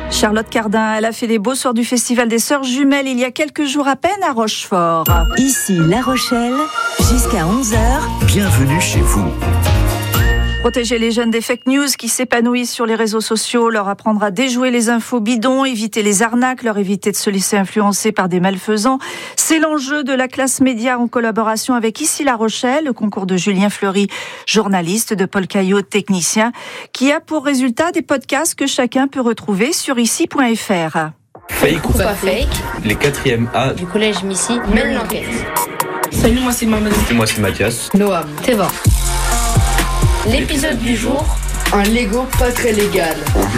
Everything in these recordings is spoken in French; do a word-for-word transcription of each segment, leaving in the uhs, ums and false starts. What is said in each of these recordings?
Charlotte Cardin, elle a fait les beaux soirs du Festival des Sœurs Jumelles il y a quelques jours à peine à Rochefort. Ici La Rochelle, jusqu'à onze heures. Bienvenue chez vous. Protéger les jeunes des fake news qui s'épanouissent sur les réseaux sociaux, leur apprendre à déjouer les infos bidons, éviter les arnaques, leur éviter de se laisser influencer par des malfaisants. C'est l'enjeu de la classe média en collaboration avec Ici La Rochelle, le concours de Julien Fleury, journaliste, de Paul Caillot, technicien, qui a pour résultat des podcasts que chacun peut retrouver sur ici point f r. Fake ou pas fake, les quatrièmes A du collège Missy mènent l'enquête. Salut, moi c'est Mamadou. Et moi c'est Mathias. Noam, Théva. L'épisode du jour, un Lego pas très légal.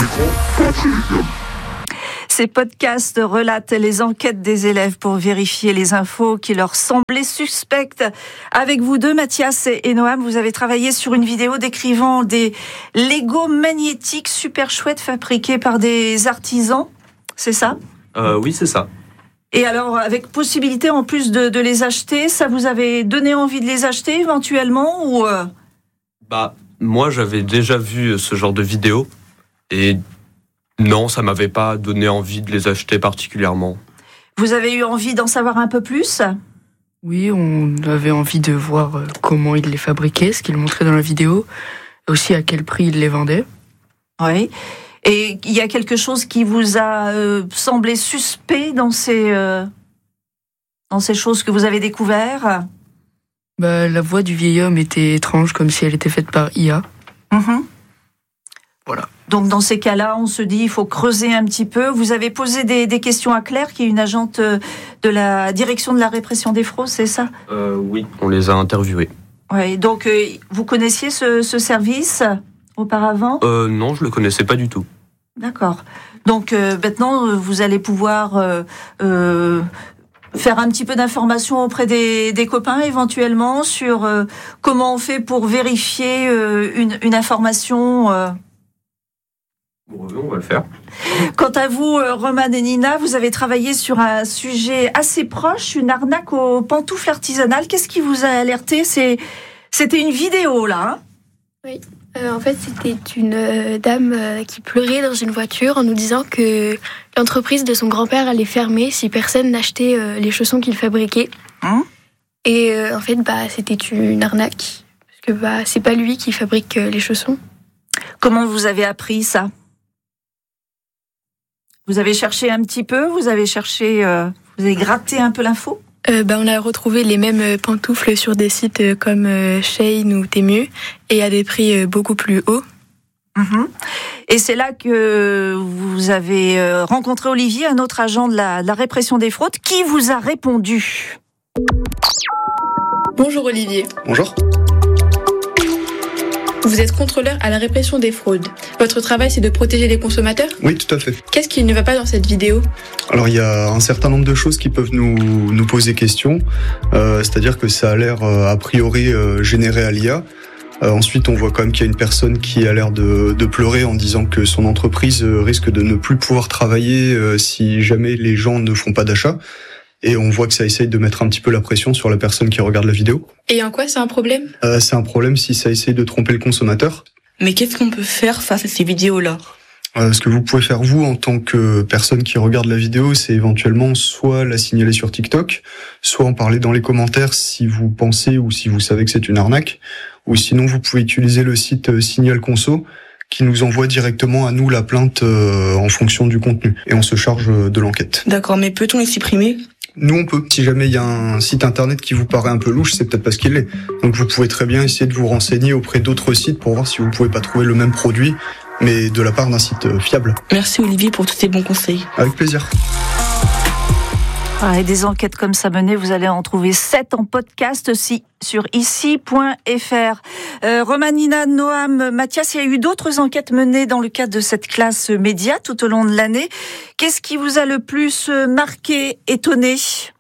Ces podcasts relatent les enquêtes des élèves pour vérifier les infos qui leur semblaient suspectes. Avec vous deux, Mathias et Noam, vous avez travaillé sur une vidéo décrivant des Lego magnétiques super chouettes fabriqués par des artisans, c'est ça ? Euh, oui, c'est ça. Et alors, avec possibilité en plus de, de les acheter, ça vous avait donné envie de les acheter éventuellement ou euh... Bah, moi j'avais déjà vu ce genre de vidéo et non, ça m'avait pas donné envie de les acheter particulièrement. Vous avez eu envie d'en savoir un peu plus ? Oui, on avait envie de voir comment ils les fabriquaient, ce qu'ils montraient dans la vidéo, et aussi à quel prix ils les vendaient. Oui. Et il y a quelque chose qui vous a euh, semblé suspect dans ces, euh, dans ces choses que vous avez découvertes ? Bah, la voix du vieil homme était étrange, comme si elle était faite par I A. Mmh. Voilà. Donc dans ces cas-là, on se dit il faut creuser un petit peu. Vous avez posé des, des questions à Claire, qui est une agente de la direction de la répression des fraudes, c'est ça ? euh, Oui, on les a interviewés. Oui, donc euh, vous connaissiez ce, ce service auparavant ? euh, Non, je le connaissais pas du tout. D'accord. Donc euh, maintenant, vous allez pouvoir... Euh, euh, faire un petit peu d'informations auprès des, des copains éventuellement sur euh, comment on fait pour vérifier euh, une, une information. Euh. Bon, on va le faire. Quant à vous, euh, Roman et Nina, vous avez travaillé sur un sujet assez proche, une arnaque aux pantoufles artisanales. Qu'est-ce qui vous a alerté ? C'est, C'était une vidéo là. Hein ? Oui. Euh, en fait, c'était une euh, dame euh, qui pleurait dans une voiture en nous disant que l'entreprise de son grand-père allait fermer si personne n'achetait euh, les chaussons qu'il fabriquait. Hein ? Et euh, en fait, bah, c'était une arnaque. Parce que bah, c'est pas lui qui fabrique euh, les chaussons. Comment vous avez appris ça ? Vous avez cherché un petit peu ? Vous avez cherché... Euh, vous avez gratté un peu l'info ? Euh, bah, on a retrouvé les mêmes pantoufles sur des sites comme euh, Shein ou Temu et à des prix beaucoup plus hauts. Mmh. Et c'est là que vous avez rencontré Olivier, un autre agent de la, de la répression des fraudes, qui vous a répondu. Bonjour Olivier. Bonjour. Vous êtes contrôleur à la répression des fraudes. Votre travail, c'est de protéger les consommateurs ? Oui, tout à fait. Qu'est-ce qui ne va pas dans cette vidéo ? Alors, il y a un certain nombre de choses qui peuvent nous, nous poser question. Euh, c'est-à-dire que ça a l'air, euh, a priori, euh, généré à l'I A. Euh, ensuite, on voit quand même qu'il y a une personne qui a l'air de, de pleurer en disant que son entreprise euh, risque de ne plus pouvoir travailler euh, si jamais les gens ne font pas d'achat. Et on voit que ça essaye de mettre un petit peu la pression sur la personne qui regarde la vidéo. Et en quoi c'est un problème ? euh, C'est un problème si ça essaye de tromper le consommateur. Mais qu'est-ce qu'on peut faire face à ces vidéos-là ? euh, Ce que vous pouvez faire, vous, en tant que personne qui regarde la vidéo, c'est éventuellement soit la signaler sur TikTok, soit en parler dans les commentaires si vous pensez ou si vous savez que c'est une arnaque. Ou sinon, vous pouvez utiliser le site Signal Conso, qui nous envoie directement à nous la plainte euh, en fonction du contenu. Et on se charge de l'enquête. D'accord, mais peut-on les supprimer ? Nous, on peut. Si jamais il y a un site internet qui vous paraît un peu louche, c'est peut-être parce qu'il l'est. Donc vous pouvez très bien essayer de vous renseigner auprès d'autres sites pour voir si vous pouvez pas trouver le même produit, mais de la part d'un site fiable. Merci Olivier pour tous ces bons conseils. Avec plaisir. Ah, et des enquêtes comme ça menées, vous allez en trouver sept en podcast si, sur ici point f r. Euh, Romanina, Noam, Mathias, il y a eu d'autres enquêtes menées dans le cadre de cette classe média tout au long de l'année. Qu'est-ce qui vous a le plus marqué, étonné ?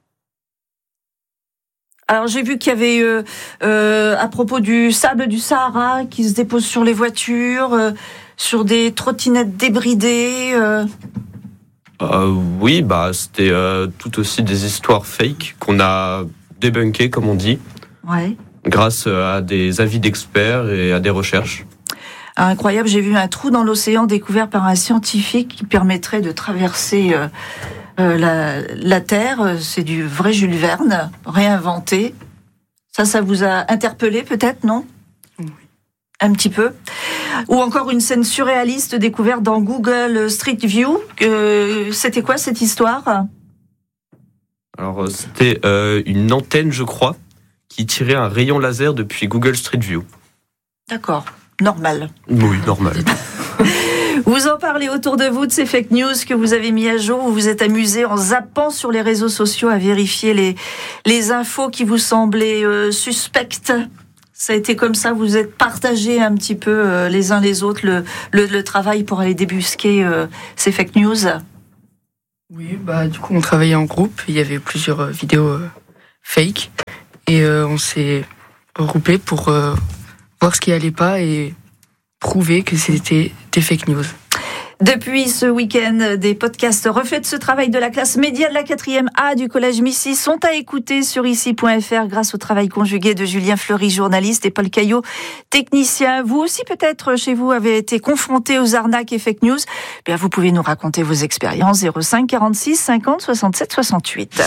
Alors j'ai vu qu'il y avait, euh, euh, à propos du sable du Sahara qui se dépose sur les voitures, euh, sur des trottinettes débridées... Euh... Euh, oui, bah c'était euh, tout aussi des histoires fake qu'on a débunkées, comme on dit, ouais. grâce à des avis d'experts et à des recherches. Incroyable, j'ai vu un trou dans l'océan découvert par un scientifique qui permettrait de traverser euh, euh, la, la Terre. C'est du vrai Jules Verne, réinventé. Ça, ça vous a interpellé peut-être, non ? Oui. Un petit peu. Ou encore une scène surréaliste découverte dans Google Street View. Euh, c'était quoi cette histoire ? Alors, c'était euh, une antenne, je crois, qui tirait un rayon laser depuis Google Street View. D'accord, normal. Oui, normal. Vous en parlez autour de vous de ces fake news que vous avez mis à jour. Vous vous êtes amusé en zappant sur les réseaux sociaux à vérifier les, les infos qui vous semblaient euh, suspectes. Ça a été comme ça, vous êtes partagés un petit peu euh, les uns les autres le, le, le travail pour aller débusquer euh, ces fake news. Oui, bah du coup on travaillait en groupe, il y avait plusieurs euh, vidéos euh, fake et euh, on s'est regroupés pour euh, voir ce qui allait pas et prouver que c'était des fake news. Depuis ce week-end, des podcasts refaits de ce travail de la classe média de la quatrième A du collège Missy sont à écouter sur ici point f r grâce au travail conjugué de Julien Fleury, journaliste, et Paul Caillot, technicien. Vous aussi, peut-être, chez vous, avez été confronté aux arnaques et fake news. Bien, vous pouvez nous raconter vos expériences. zéro cinq quarante-six cinquante soixante-sept soixante-huit.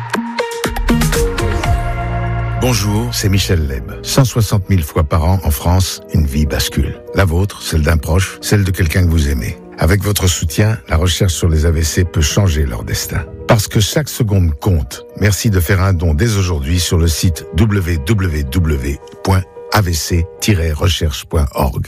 Bonjour, c'est Michel Leb. cent soixante mille fois par an en France, une vie bascule. La vôtre, celle d'un proche, celle de quelqu'un que vous aimez. Avec votre soutien, la recherche sur les A V C peut changer leur destin. Parce que chaque seconde compte, merci de faire un don dès aujourd'hui sur le site w w w point a v c tiret recherche point org.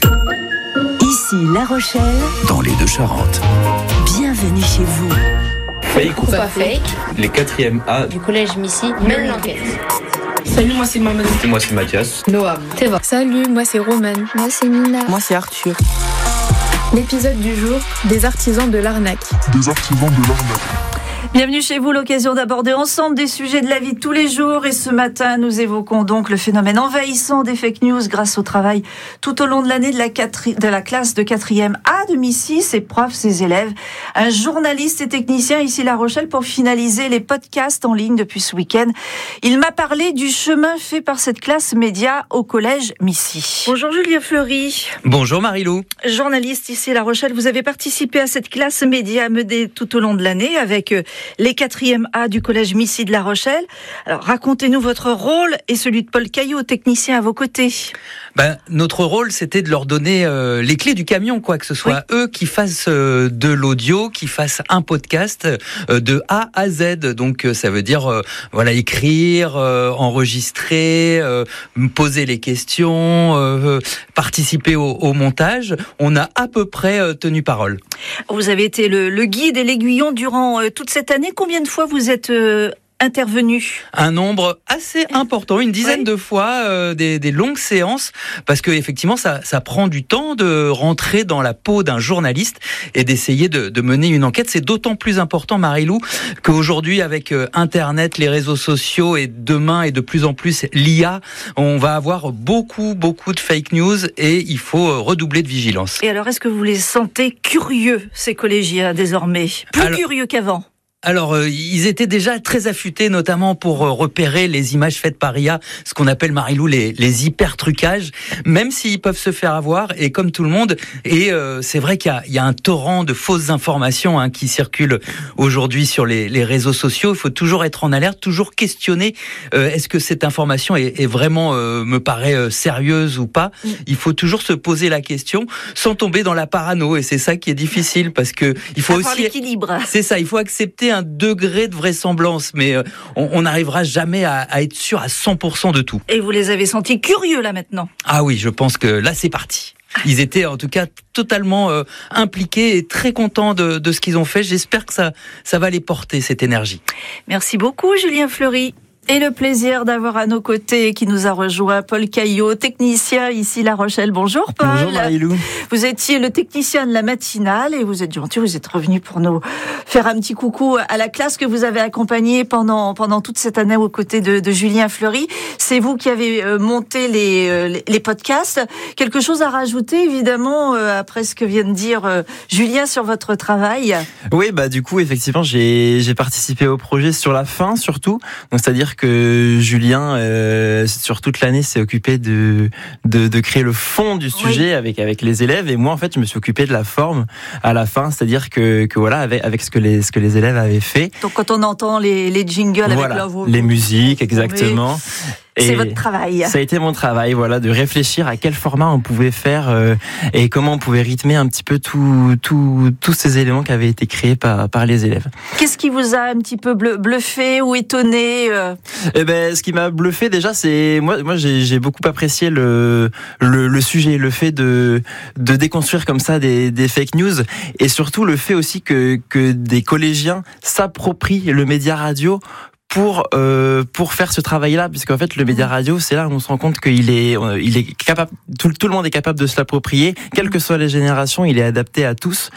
Ici La Rochelle, dans les Deux-Charentes. Bienvenue chez vous. Fake ou pas fake, les quatrième A du collège Missy mènent l'enquête. Salut, moi c'est Mamadou. Et moi, c'est Mathias. Noam, Théva. Salut, moi c'est Romane. Moi c'est Nina. Moi c'est Arthur. L'épisode du jour, des artisans de l'arnaque. Des artisans de l'arnaque. Bienvenue chez vous, l'occasion d'aborder ensemble des sujets de la vie de tous les jours. Et ce matin, nous évoquons donc le phénomène envahissant des fake news grâce au travail tout au long de l'année de la, quatri... de la classe de quatrième A de Missy, ses profs, ses élèves, un journaliste et technicien ici La Rochelle pour finaliser les podcasts en ligne depuis ce week-end. Il m'a parlé du chemin fait par cette classe média au collège Missy. Bonjour Julien Fleury. Bonjour Marilou. Journaliste ici La Rochelle, vous avez participé à cette classe média menée tout au long de l'année avec les quatrième A du collège Missy de La Rochelle. Alors, racontez-nous votre rôle et celui de Paul Caillot, technicien à vos côtés. Ben, notre rôle, c'était de leur donner euh, les clés du camion, quoi, que ce soit oui. eux qui fassent euh, de l'audio, qui fassent un podcast euh, de A à Z. Donc, euh, ça veut dire, euh, voilà, écrire, euh, enregistrer, euh, poser les questions, euh, participer au, au montage. On a à peu près euh, tenu parole. Vous avez été le, le guide et l'aiguillon durant euh, toute cette année. Combien de fois vous êtes euh, intervenu? Un nombre assez important, une dizaine oui. de fois, euh, des, des longues séances, parce que effectivement, ça, ça prend du temps de rentrer dans la peau d'un journaliste et d'essayer de, de mener une enquête. C'est d'autant plus important, Marilou, qu'aujourd'hui, avec euh, Internet, les réseaux sociaux et demain et de plus en plus l'I A, on va avoir beaucoup, beaucoup de fake news et il faut redoubler de vigilance. Et alors, est-ce que vous les sentez curieux, ces collégiens, désormais? Plus alors, curieux qu'avant? Alors, euh, ils étaient déjà très affûtés, notamment pour euh, repérer les images faites par I A, ce qu'on appelle, Marilou, les, les hyper-trucages, même s'ils peuvent se faire avoir, et comme tout le monde. Et euh, c'est vrai qu'il y a, il y a un torrent de fausses informations hein, qui circulent aujourd'hui sur les, les réseaux sociaux. Il faut toujours être en alerte, toujours questionner euh, est-ce que cette information est, est vraiment, euh, me paraît euh, sérieuse ou pas. Mm. Il faut toujours se poser la question sans tomber dans la parano, et c'est ça qui est difficile, parce que il faut avoir aussi... l'équilibre. C'est ça, il faut accepter un degré de vraisemblance, mais on n'arrivera jamais à, à être sûr à cent pour cent de tout. Et vous les avez sentis curieux là maintenant? Ah oui, je pense que là c'est parti. Ils étaient en tout cas totalement euh, impliqués et très contents de, de ce qu'ils ont fait. J'espère que ça, ça va les porter, cette énergie. Merci beaucoup Julien Fleury. Et le plaisir d'avoir à nos côtés qui nous a rejoint Paul Caillot, technicien ici La Rochelle. Bonjour Paul. Bonjour Marilou. Vous étiez le technicien de la matinale et vous êtes gentil, vous êtes revenu pour nous faire un petit coucou à la classe que vous avez accompagnée pendant pendant toute cette année aux côtés de, de Julien Fleury. C'est vous qui avez monté les, les podcasts. Quelque chose à rajouter évidemment après ce que vient de dire Julien sur votre travail? Oui, bah du coup effectivement j'ai j'ai participé au projet sur la fin surtout. Donc c'est-à-dire que que Julien, euh, sur toute l'année, s'est occupé de, de de créer le fond du sujet oui. avec avec les élèves, et moi en fait je me suis occupé de la forme à la fin, c'est-à-dire que que voilà avec avec ce que les ce que les élèves avaient fait. Donc quand on entend les les jingles voilà, avec leur les musiques exactement. Et c'est votre travail. Ça a été mon travail, voilà, de réfléchir à quel format on pouvait faire euh, et comment on pouvait rythmer un petit peu tout, tout, tous ces éléments qui avaient été créés par, par les élèves. Qu'est-ce qui vous a un petit peu bluffé ou étonné euh... Eh ben, ce qui m'a bluffé déjà, c'est moi, moi j'ai, j'ai beaucoup apprécié le, le, le sujet, le fait de, de déconstruire comme ça des, des fake news, et surtout le fait aussi que, que des collégiens s'approprient le média radio pour euh, pour faire ce travail-là, puisqu'en fait le média radio, c'est là où on se rend compte qu'il est il est capable, tout tout le monde est capable de se l'approprier, quelles que soient les générations, il est adapté à tous.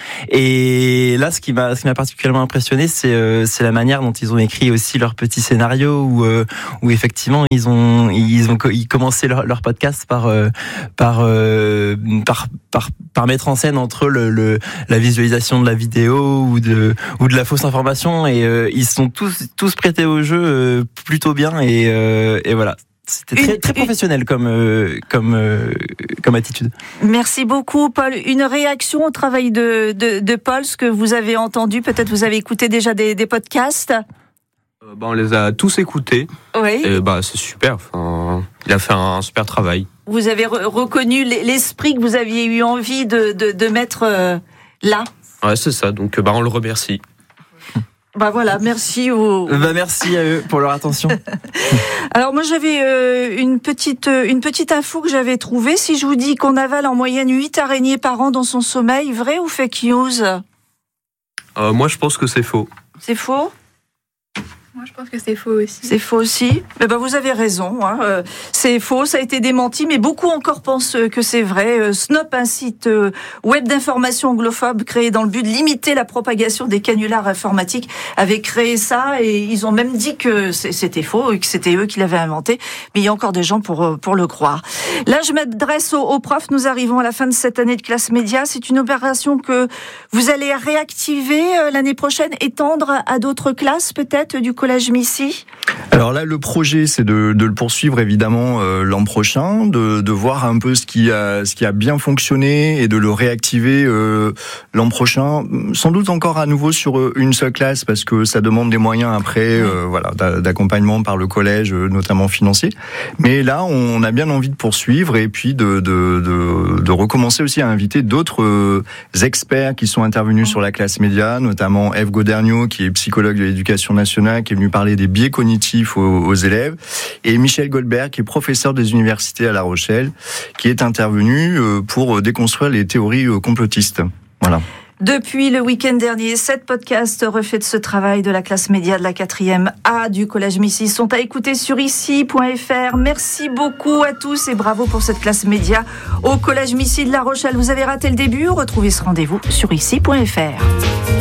Et là, ce qui m'a ce qui m'a particulièrement impressionné, c'est euh, c'est la manière dont ils ont écrit aussi leur petit scénario, où euh, où effectivement ils ont ils ont ils commençaient leur, leur podcast par euh, par, euh, par par par mettre en scène entre le, le la visualisation de la vidéo ou de ou de la fausse information, et euh, ils sont tous tous prêtés au jeu euh, plutôt bien, et, euh, et voilà. C'était très, très professionnel comme, euh, comme, euh, comme attitude. Merci beaucoup, Paul. Une réaction au travail de, de, de Paul, ce que vous avez entendu, peut-être vous avez écouté déjà des, des podcasts euh, bah, on les a tous écoutés. Oui. Et bah, c'est super. Enfin, il a fait un super travail. Vous avez re- reconnu l'esprit que vous aviez eu envie de, de, de mettre euh, là. Ouais, c'est ça. Donc bah, on le remercie. Bah voilà, merci aux... Bah merci à eux pour leur attention. Alors moi j'avais euh, une petite une petite info que j'avais trouvée. Si je vous dis qu'on avale en moyenne huit araignées par an dans son sommeil, vrai ou fake news ? euh, Moi je pense que c'est faux. C'est faux ? Moi, je pense que c'est faux aussi. C'est faux aussi. Mais ben, vous avez raison. Hein. Euh, c'est faux, ça a été démenti, mais beaucoup encore pensent que c'est vrai. Euh, Snop, un site euh, web d'information anglophobe créé dans le but de limiter la propagation des canulars informatiques, avait créé ça, et ils ont même dit que c'était faux et que c'était eux qui l'avaient inventé. Mais il y a encore des gens pour pour le croire. Là, je m'adresse aux, aux profs. Nous arrivons à la fin de cette année de classe média. C'est une opération que vous allez réactiver euh, l'année prochaine, étendre à d'autres classes peut-être du Collège Missy. Alors là, le projet, c'est de, de le poursuivre évidemment euh, l'an prochain, de, de voir un peu ce qui a ce qui a bien fonctionné et de le réactiver euh, l'an prochain. Sans doute encore à nouveau sur une seule classe, parce que ça demande des moyens après, euh, voilà, d'accompagnement par le collège, notamment financier. Mais là, on a bien envie de poursuivre et puis de de de, de recommencer aussi à inviter d'autres euh, experts qui sont intervenus sur la classe média, notamment Ève Goderniot, qui est psychologue de l'éducation nationale, qui est venu parler des biais cognitifs aux, aux élèves, et Michel Goldberg, qui est professeur des universités à La Rochelle, qui est intervenu pour déconstruire les théories complotistes. Voilà. Depuis le week-end dernier, sept podcasts refaits de ce travail de la classe média de la quatrième A du Collège Missy sont à écouter sur ici point f r. Merci beaucoup à tous et bravo pour cette classe média au Collège Missy de La Rochelle. Vous avez raté le début, retrouvez ce rendez-vous sur ici point f r.